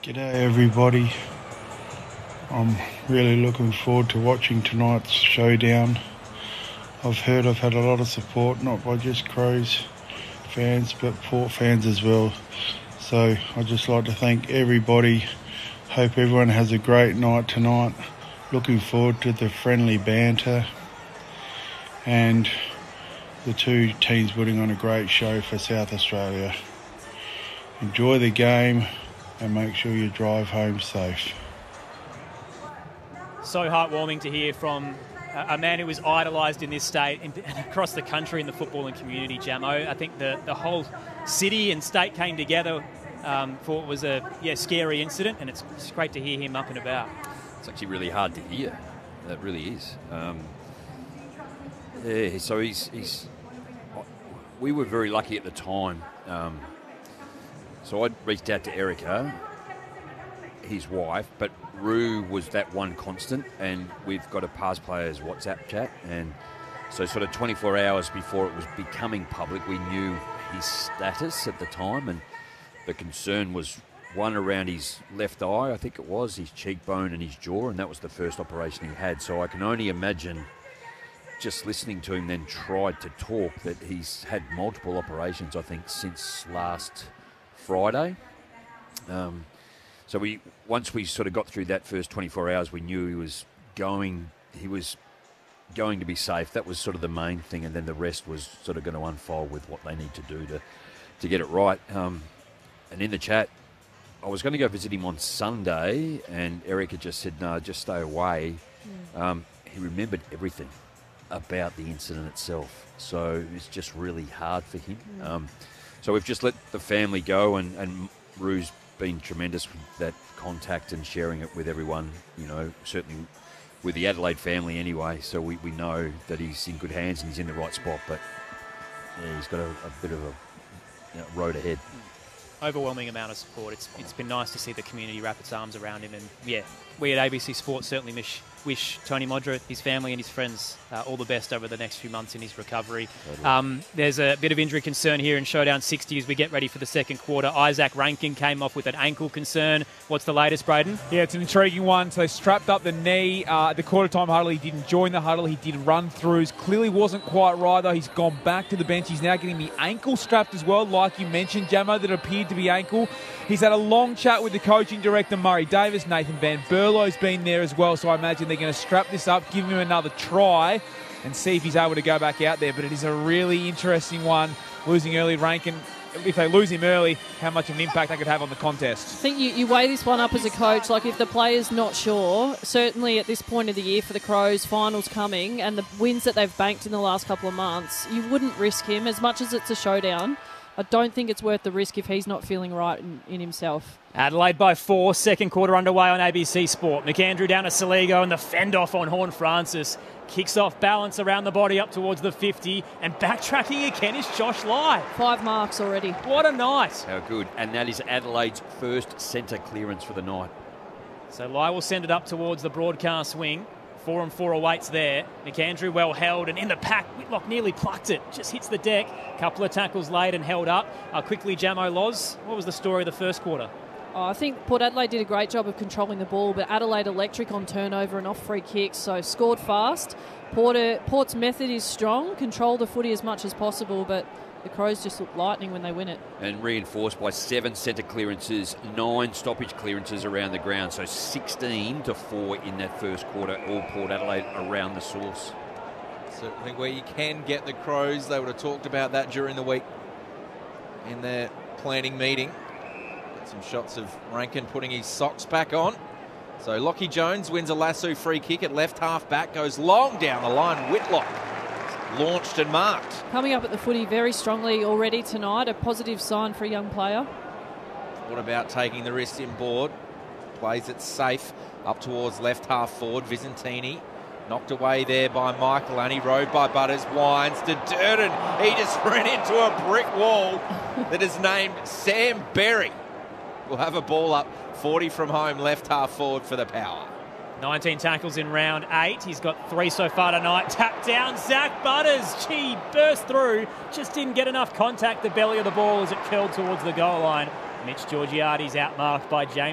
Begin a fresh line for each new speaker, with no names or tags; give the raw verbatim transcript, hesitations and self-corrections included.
G'day everybody. I'm really looking forward to watching tonight's showdown. I've heard I've had a lot of support, not by just Crows fans, but Port fans as well. So I'd just like to thank everybody. Hope everyone has a great night tonight. Looking forward to the friendly banter and the two teams putting on a great show for South Australia. Enjoy the game and make sure you drive home safe.
So heartwarming to hear from a man who was idolised in this state and across the country in the footballing community, Jamo. I think the, the whole city and state came together um, for what was a yeah scary incident, and it's, it's great to hear him up and about.
It's actually really hard to hear. That really is. Um, yeah, so he's, he's... We were very lucky at the time. Um, So I reached out to Erica, his wife, but Roo was that one constant, and we've got a past players WhatsApp chat, and so sort of twenty-four hours before it was becoming public, we knew his status at the time, and the concern was one around his left eye, I think it was, his cheekbone and his jaw, and that was the first operation he had. So I can only imagine, just listening to him then tried to talk, that he's had multiple operations, I think, since last Friday. Um, so we once we sort of got through that first twenty-four hours, we knew he was going he was going to be safe. That was sort of the main thing, and then the rest was sort of going to unfold with what they need to do to to get it right. Um, and in the chat, I was going to go visit him on Sunday, and Erica just said, no, just stay away. Mm. Um, he remembered everything about the incident itself, so it's just really hard for him. Mm. Um, So we've just let the family go, and, and Roo's been tremendous with that contact and sharing it with everyone, you know, certainly with the Adelaide family anyway. So we, we know that he's in good hands and he's in the right spot, but yeah, he's got a, a bit of a you know, road ahead.
Overwhelming amount of support. It's It's been nice to see the community wrap its arms around him, and yeah, we at A B C Sports certainly wish, wish Tony Modra, his family and his friends uh, all the best over the next few months in his recovery. Totally. Um, there's a bit of injury concern here in Showdown sixty as we get ready for the second quarter. Isaac Rankin came off with an ankle concern. What's the latest, Braden?
Yeah, it's an intriguing one. So they strapped up the knee. Uh, at the quarter-time huddle, he didn't join the huddle. He did run-throughs. Clearly wasn't quite right, though. He's gone back to the bench. He's now getting the ankle strapped as well, like you mentioned, Jamo, that appeared to be ankle. He's had a long chat with the coaching director, Murray Davis. Nathan Van Berlo's been there as well, so I imagine they're going to strap this up, give him another try, and see if he's able to go back out there. But it is a really interesting one, losing early Rankin. If they lose him early, how much of an impact that could have on the contest.
I think you, you weigh this one up as a coach. Like, if the player's not sure, certainly at this point of the year for the Crows, finals coming, and the wins that they've banked in the last couple of months, you wouldn't risk him as much as it's a showdown. I don't think it's worth the risk if he's not feeling right in, in himself.
Adelaide by four, second quarter underway on A B C Sport. McAndrew down to Saligo, and the fend off on Horn Francis. Kicks off balance around the body up towards the fifty, and backtracking again is Josh Lai.
Five marks already.
What a night.
How good. And that is Adelaide's first centre clearance for the night.
So Lai will send it up towards the broadcast wing. Four and four awaits there. McAndrew well held, and in the pack, Whitlock nearly plucked it. Just hits the deck. Couple of tackles laid and held up. Uh, quickly, Jamo Loz, what was the story of the first quarter?
Oh, I think Port Adelaide did a great job of controlling the ball, but Adelaide electric on turnover and off free kicks, so scored fast. Porter, Port's method is strong, control the footy as much as possible, but the Crows just look lightning when they win it.
And reinforced by seven centre clearances, nine stoppage clearances around the ground. So sixteen to four in that first quarter, all Port Adelaide around the source.
Certainly where you can get the Crows. They would have talked about that during the week in their planning meeting. Got some shots of Rankin putting his socks back on. So Lockie Jones wins a lasso free kick at left half back, goes long down the line. Whitlock launched and marked.
Coming up at the footy very strongly already tonight, a positive sign for a young player.
What about taking the wrist in board? Plays it safe up towards left half forward. Visentini knocked away there by Michael Annie, rode by Butters, winds to Durden. He just ran into a brick wall that is named Sam Berry. We'll have a ball up, forty from home, left half forward for the Power.
nineteen tackles in round eight. He's got three so far tonight. Tap down, Zach Butters. Gee, burst through. Just didn't get enough contact, the belly of the ball as it curled towards the goal line. Mitch Georgiades outmarked by James